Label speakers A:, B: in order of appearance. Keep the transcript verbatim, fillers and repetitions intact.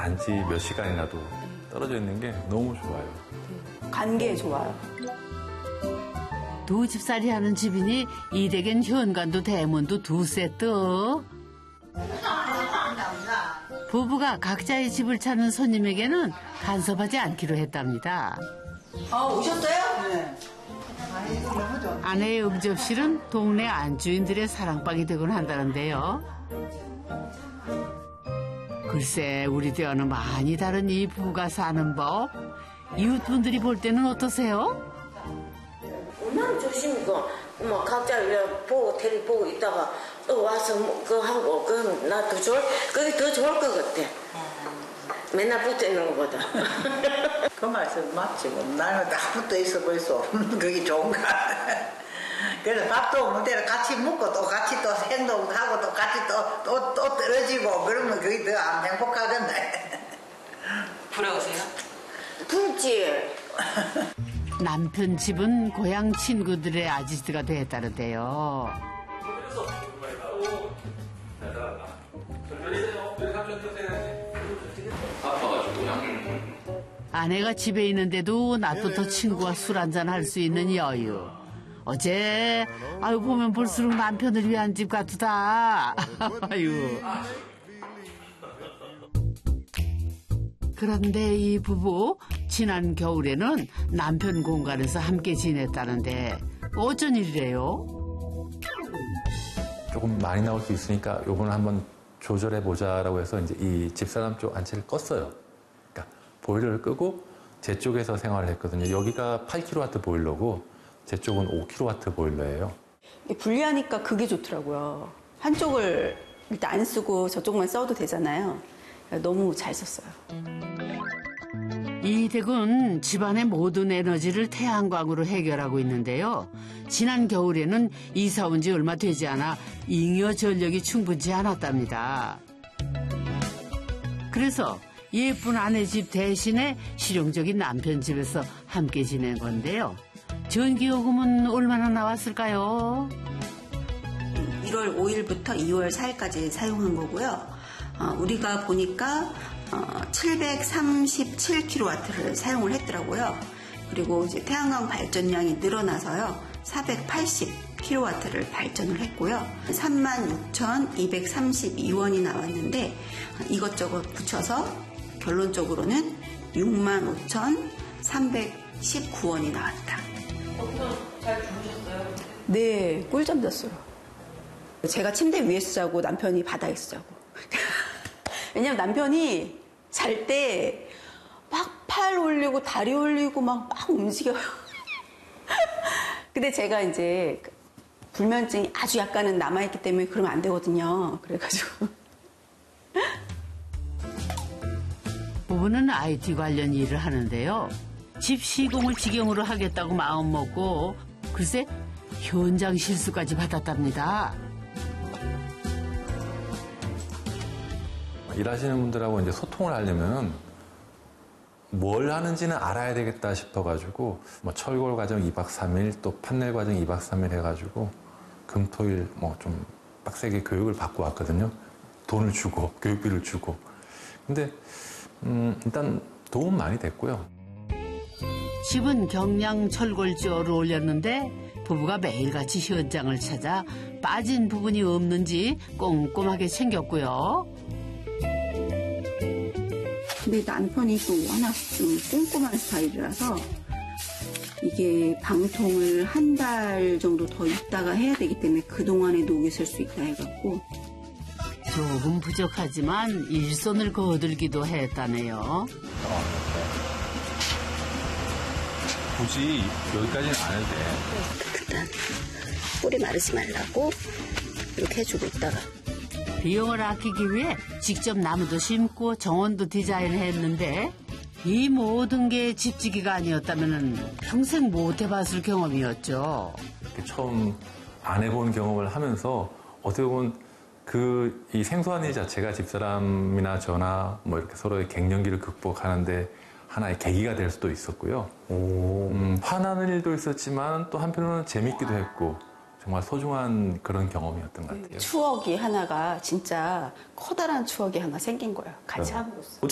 A: 단지 몇 시간이라도 떨어져 있는 게 너무 좋아요.
B: 관계 좋아요.
C: 두 집살이 하는 집이니 이 댁엔 현관도 대문도 두 세트. 부부가 각자의 집을 찾는 손님에게는 간섭하지 않기로 했답니다.
B: 아, 오셨어요? 네.
C: 아내의 응접실은 동네 안주인들의 사랑방이 되곤 한다는데요. 글쎄 우리 때와는 많이 다른 이 부부가 사는 법. 이웃분들이 볼 때는 어떠세요?
D: 얼마나 조심이고 뭐 각자 보고 테레비 보고 있다가 또 와서 뭐 그거 하고 그럼 나더 좋을 그게 더 좋을 것 같아. 맨날 붙어 있는 것보다.
E: 그 말씀 맞지. 뭐. 나는 다 붙어 있어 벌써. 그게 좋은가. 그래서 밥도 먹을 때는 같이 먹고 또 같이 또 행동하고 또 같이 또, 또, 또 떨어지고 그러면 그게 더 안 행복하겠네.
D: 부러우세요? 부럽지.
C: 남편 집은 고향 친구들의 아지트가 됐다는데요. 아내가 집에 있는데도 낮부터 친구와 술 한잔 할 수 있는 여유. 어제 아유 보면 볼수록 남편을 위한 집 같다. 아유. 그런데 이 부부 지난 겨울에는 남편 공간에서 함께 지냈다는데 어쩐 일이래요?
A: 조금 많이 나올 수 있으니까 요번에 한번 조절해 보자라고 해서 이제 이 집사람 쪽 안채를 껐어요. 그러니까 보일러를 끄고 제 쪽에서 생활을 했거든요. 여기가 팔 킬로와트 보일러고 제 쪽은 오 킬로와트 보일러예요.
B: 분리하니까 그게 좋더라고요. 한쪽을 일단 안 쓰고 저쪽만 써도 되잖아요. 너무 잘 썼어요.
C: 이 댁은 집안의 모든 에너지를 태양광으로 해결하고 있는데요. 지난 겨울에는 이사 온 지 얼마 되지 않아 잉여 전력이 충분치 않았답니다. 그래서 예쁜 아내 집 대신에 실용적인 남편 집에서 함께 지낸 건데요. 전기요금은 얼마나 나왔을까요?
B: 일월 오일부터 이월 사일까지 사용한 거고요. 어, 우리가 보니까 어, 칠백삼십칠 킬로와트를 사용을 했더라고요. 그리고 이제 태양광 발전량이 늘어나서요. 사백팔십 킬로와트를 발전을 했고요. 삼만 육천이백삼십이 원이 나왔는데 이것저것 붙여서 결론적으로는 육만 오천삼백십구 원이 나왔다.
D: 거기서 잘 주무셨어요?
B: 네, 꿀잠 잤어요. 제가 침대 위에서 자고 남편이 바닥에서 자고. 왜냐면 남편이 잘 때 막 팔 올리고 다리 올리고 막, 막 움직여요. 근데 제가 이제 불면증이 아주 약간은 남아있기 때문에 그러면 안 되거든요. 그래가지고.
C: 부부는 아이티 관련 일을 하는데요. 집 시공을 직영으로 하겠다고 마음먹고 글쎄 현장 실수까지 받았답니다.
A: 일하시는 분들하고 이제 소통을 하려면 뭘 하는지는 알아야 되겠다 싶어가지고 뭐 철골 과정 이 박 삼 일 또 판넬 과정 이 박 삼 일 해가지고 금토일 뭐 좀 빡세게 교육을 받고 왔거든요. 돈을 주고 교육비를 주고. 근데 음, 일단 도움 많이 됐고요.
C: 집은 경량 철골지어를 올렸는데 부부가 매일같이 현장을 찾아 빠진 부분이 없는지 꼼꼼하게 챙겼고요.
B: 근데 남편이 또 워낙 좀 꼼꼼한 스타일이라서 이게 방통을 한 달 정도 더 있다가 해야 되기 때문에 그동안에 녹이 쓸 수 있다 해갖고
C: 조금 부족하지만 일손을 거들기도 했다네요.
A: 어, 굳이 여기까지는 안 해도 돼.
B: 일단 뿌리 마르지 말라고 이렇게 해주고 있다가
C: 비용을 아끼기 위해 직접 나무도 심고 정원도 디자인했는데 이 모든 게 집지기가 아니었다면 평생 못 해봤을 경험이었죠.
A: 처음 안 해본 경험을 하면서 어떻게 보면 그 이 생소한 일 자체가 집사람이나 저나 뭐 이렇게 서로의 갱년기를 극복하는데 하나의 계기가 될 수도 있었고요. 음, 화나는 일도 있었지만 또 한편으로는 재밌기도 했고 정말 소중한 그런 경험이었던 것 같아요.
B: 추억이 하나가 진짜 커다란 추억이 하나 생긴 거예요. 같이
A: 네.
B: 함으로써.